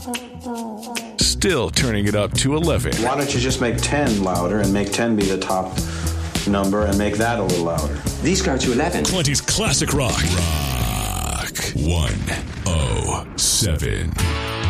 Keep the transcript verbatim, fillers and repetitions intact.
Still turning it up to eleven. Why don't you just make ten louder and make ten be the top number and make that a little louder? These go to eleven. twenties classic rock. Rock one oh seven.